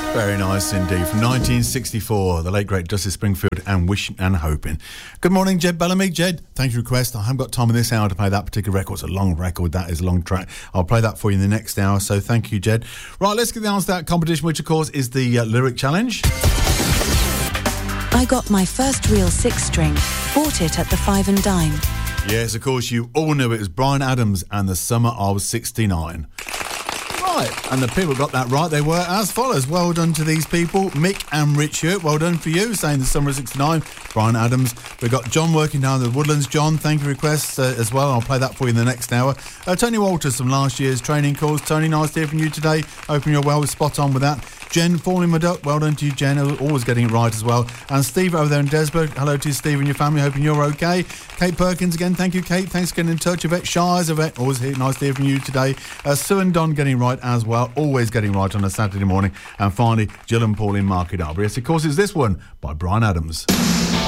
Very nice indeed. From 1964, the late great Dusty Springfield and Wishing and Hoping. Good morning, Jed Bellamy. Jed, thank you for your request. I haven't got time in this hour to play that particular record. It's a long record. That is a long track. I'll play that for you in the next hour. So thank you, Jed. Right, let's get the answer to that competition, which of course is the lyric challenge. I got my first real 6-string. Bought it at the Five and Dime. Yes, of course, you all knew it was Bryan Adams and The Summer of '69. Right, and the people got that right. They were as follows. Well done to these people. Mick and Richard, well done for you, saying The Summer of '69. Bryan Adams. We've got John working down the Woodlands. John, thank you for requests as well. I'll play that for you in the next hour. Tony Walters from last year's training course. Tony, nice to hear from you today. Hoping you're well, spot on with that. Jen, falling my duck. Well done to you, Jen. Always getting it right as well. And Steve over there in Desborough. Hello to you, Steve, and your family. Hoping you're okay. Kate Perkins again. Thank you, Kate. Thanks for getting in touch. Yvette Shires. Yvette, always nice to hear from you today. Sue and Don getting right as well. Always getting right on a Saturday morning. And finally, Jill and Paul in Market Harbour. Yes, of course, it's this one by Bryan Adams.